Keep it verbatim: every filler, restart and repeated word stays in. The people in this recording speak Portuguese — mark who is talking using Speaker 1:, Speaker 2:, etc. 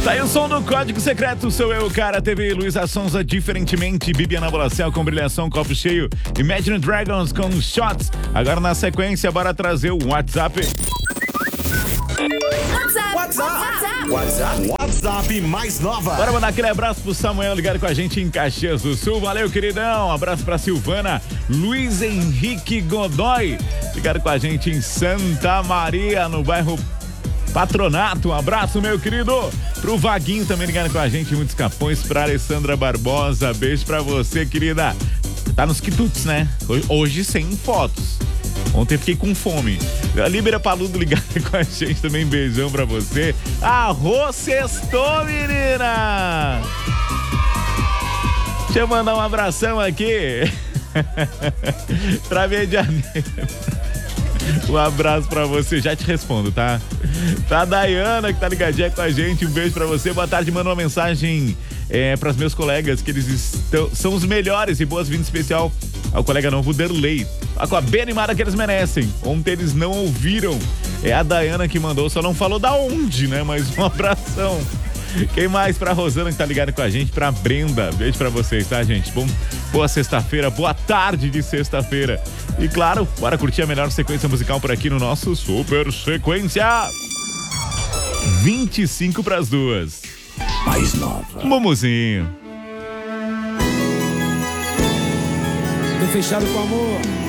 Speaker 1: Tá aí o som do Código Secreto, sou eu, cara. Teve Luísa Sonza, Diferentemente, Bibiana Bolacel com Brilhação, Copo Cheio, Imagine Dragons com Shots. Agora na sequência, bora trazer o WhatsApp.
Speaker 2: WhatsApp, WhatsApp, WhatsApp, WhatsApp mais nova.
Speaker 1: Bora mandar aquele abraço pro Samuel ligado com a gente em Caxias do Sul. Valeu, queridão. Um abraço pra Silvana. Luiz Henrique Godoy ligado com a gente em Santa Maria, no bairro Patronato. Um abraço, meu querido. Pro Vaguinho também ligado com a gente, muitos capões. Pra Alessandra Barbosa, beijo pra você, querida. Tá nos quitutes, né? Hoje sem fotos. Ontem fiquei com fome. A Líbera Paludo ligada com a gente também, beijão pra você. Arroz sextou, menina! Deixa eu mandar um abração aqui pra Medianeira. Um abraço pra você, já te respondo, tá? Tá a Dayana que tá ligadinha com a gente, um beijo pra você. Boa tarde, manda uma mensagem é, pras meus colegas, que eles estão, são os melhores, e boas-vindas especial ao colega novo Derlei. Tá com a bem animada que eles merecem. Ontem eles não ouviram. É a Dayana que mandou, só não falou da onde, né? Mas um abração. Quem mais? Pra Rosana que tá ligada com a gente, pra Brenda. Beijo pra vocês, tá, gente? Bom, boa sexta-feira, boa tarde de sexta-feira. E claro, bora curtir a melhor sequência musical por aqui no nosso Super Sequência. vinte e cinco pras duas.
Speaker 2: Mais nova.
Speaker 1: Mumuzinho.
Speaker 3: Tô fechado com amor.